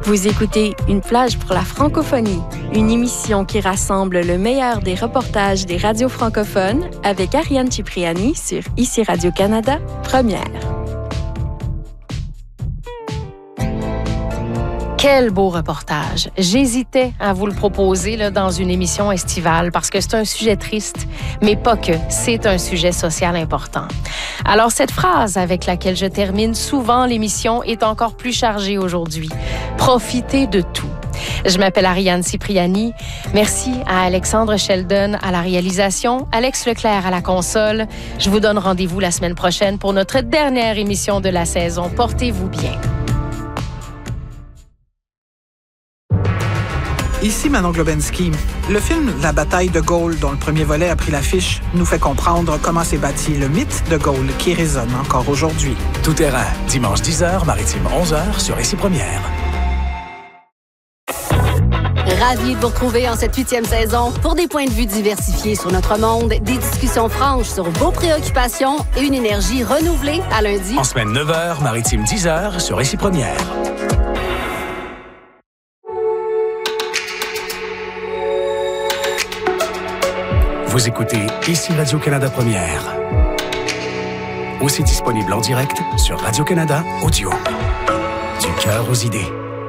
Vous écoutez Une plage pour la francophonie, une émission qui rassemble le meilleur des reportages des radios francophones avec Ariane Cipriani sur ICI Radio-Canada, Première. Quel beau reportage. J'hésitais à vous le proposer dans une émission estivale parce que c'est un sujet triste, mais pas que, c'est un sujet social important. Alors, cette phrase avec laquelle je termine souvent l'émission est encore plus chargée aujourd'hui. Profitez de tout. Je m'appelle Ariane Cipriani. Merci à Alexandre Sheldon à la réalisation, Alex Leclerc à la console. Je vous donne rendez-vous la semaine prochaine pour notre dernière émission de la saison. Portez-vous bien. Ici Manon Globensky. Le film La bataille de Gaulle, dont le premier volet a pris l'affiche, nous fait comprendre comment s'est bâti le mythe de Gaulle qui résonne encore aujourd'hui. Tout terrain, dimanche 10h, maritime 11h sur ICI Première. Ravi de vous retrouver en cette 8e saison pour des points de vue diversifiés sur notre monde, des discussions franches sur vos préoccupations et une énergie renouvelée à lundi. En semaine 9h, maritime 10h sur ICI Première. Vous écoutez ICI Radio-Canada Première. Aussi disponible en direct sur Radio-Canada Audio. Du cœur aux idées.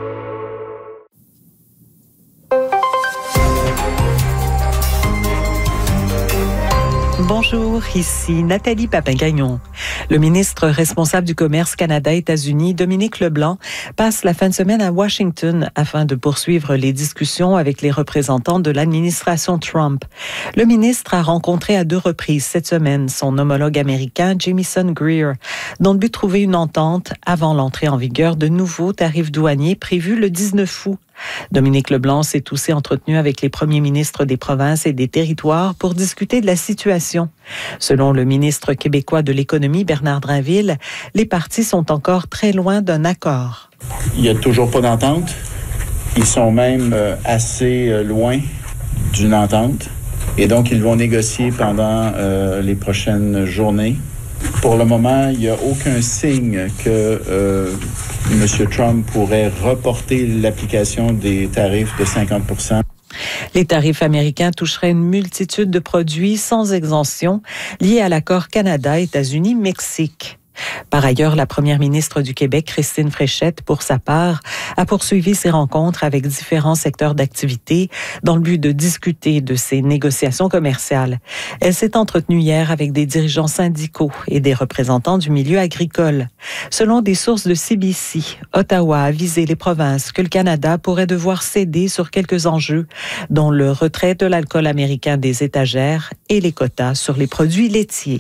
Bonjour, ici Nathalie Papin-Gagnon. Le ministre responsable du commerce Canada-États-Unis, Dominique Leblanc, passe la fin de semaine à Washington afin de poursuivre les discussions avec les représentants de l'administration Trump. Le ministre a rencontré à 2 reprises cette semaine son homologue américain Jamieson Greer, dans le but de trouver une entente avant l'entrée en vigueur de nouveaux tarifs douaniers prévus le 19 août. Dominique Leblanc s'est aussi entretenu avec les premiers ministres des provinces et des territoires pour discuter de la situation. Selon le ministre québécois de l'économie, Bernard Drinville, les partis sont encore très loin d'un accord. Il n'y a toujours pas d'entente. Ils sont même assez loin d'une entente. Et donc, ils vont négocier pendant les prochaines journées. Pour le moment, il n'y a aucun signe que M. Trump pourrait reporter l'application des tarifs de 50%. Les tarifs américains toucheraient une multitude de produits sans exemption liés à l'accord Canada-États-Unis-Mexique. Par ailleurs, la première ministre du Québec, Christine Fréchette, pour sa part, a poursuivi ses rencontres avec différents secteurs d'activité dans le but de discuter de ces négociations commerciales. Elle s'est entretenue hier avec des dirigeants syndicaux et des représentants du milieu agricole. Selon des sources de CBC, Ottawa a avisé les provinces que le Canada pourrait devoir céder sur quelques enjeux, dont le retrait de l'alcool américain des étagères et les quotas sur les produits laitiers.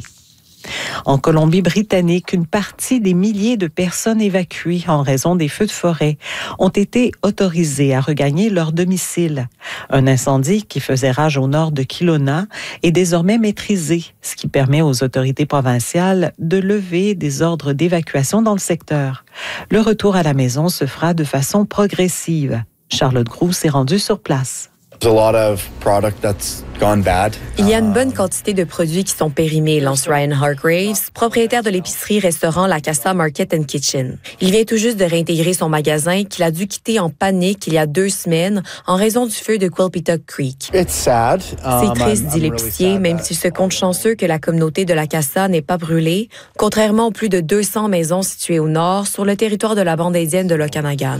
En Colombie-Britannique, une partie des milliers de personnes évacuées en raison des feux de forêt ont été autorisées à regagner leur domicile. Un incendie qui faisait rage au nord de Kelowna est désormais maîtrisé, ce qui permet aux autorités provinciales de lever des ordres d'évacuation dans le secteur. Le retour à la maison se fera de façon progressive. Charlotte Groux s'est rendue sur place. Il y a une bonne quantité de produits qui sont périmés, lance Ryan Hargraves, propriétaire de l'épicerie-restaurant La Casa Market and Kitchen. Il vient tout juste de réintégrer son magasin qu'il a dû quitter en panique il y a 2 semaines en raison du feu de Quilpituck Creek. C'est triste, dit l'épicier, même s'il se compte chanceux que la communauté de La Casa n'ait pas brûlé, contrairement aux plus de 200 maisons situées au nord sur le territoire de la bande indienne de l'Okanagan.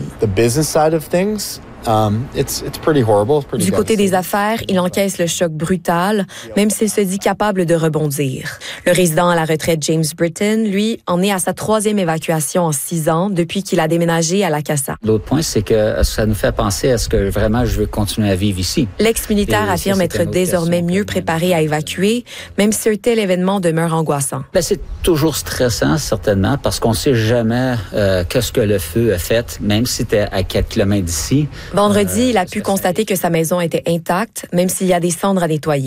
Du côté des affaires, il encaisse le choc brutal, même s'il se dit capable de rebondir. Le résident à la retraite James Britton, lui, en est à sa 3e évacuation en 6 ans depuis qu'il a déménagé à La Casa. L'autre point, c'est que ça nous fait penser à ce que vraiment je veux continuer à vivre ici. L'ex-militaire affirme être désormais mieux préparé à évacuer, même si un tel événement demeure angoissant. C'est toujours stressant, certainement, parce qu'on ne sait jamais qu'est-ce que le feu a fait, même si c'était à 4 km d'ici. Vendredi, il a pu constater que sa maison était intacte, même s'il y a des cendres à nettoyer.